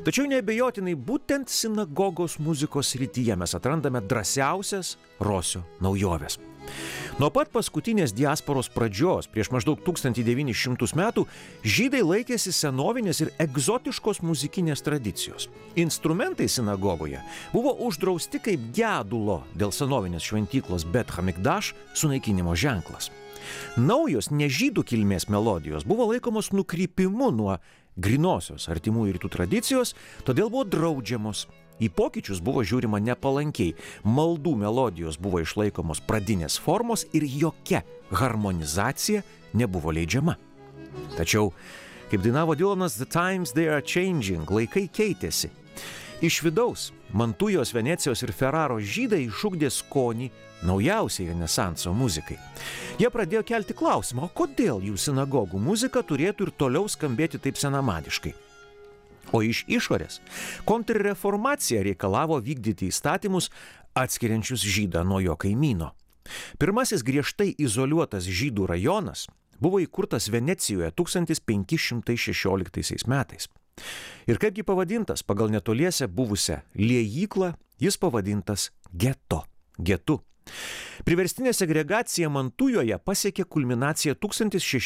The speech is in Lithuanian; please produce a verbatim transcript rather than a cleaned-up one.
Tačiau neabejotinai būtent sinagogos muzikos srityje mes atrandame drąsiausias Rosio naujoves. Nuo pat paskutinės diasporos pradžios, prieš maždaug tūkstantis devynis šimtus metų, žydai laikėsi senovinės ir egzotiškos muzikinės tradicijos. Instrumentai sinagogoje buvo uždrausti kaip gedulo dėl senovinės šventyklos Bet Hamikdaš sunaikinimo ženklas. Naujos nežydų kilmės melodijos buvo laikomos nukrypimu nuo grinosios artimųjų rytų tradicijos, todėl buvo draudžiamos. Į pokyčius buvo žiūrima nepalankiai, maldų melodijos buvo išlaikomos pradinės formos ir jokia harmonizacija nebuvo leidžiama. Tačiau, kaip dainavo Dylanas, The times they are changing, laikai keitėsi. Iš vidaus Mantujos, Venecijos ir Ferraro žydai išugdė skonį naujausiai renesanso muzikai. Jie pradėjo kelti klausimą, o kodėl jų sinagogų muzika turėtų ir toliau skambėti taip senamadiškai. O iš išorės kontrreformacija reikalavo vykdyti įstatymus atskiriančius žydą nuo jo kaimyno. Pirmasis griežtai izoliuotas žydų rajonas buvo įkurtas Venecijoje tūkstantis penki šimtai šešioliktaisiais metais. Ir kaipgi pavadintas pagal netoliese buvusią liejyklą, jis pavadintas geto, getu. Priverstinė segregacija Mantujoje pasiekė kulminaciją tūkstantis šeši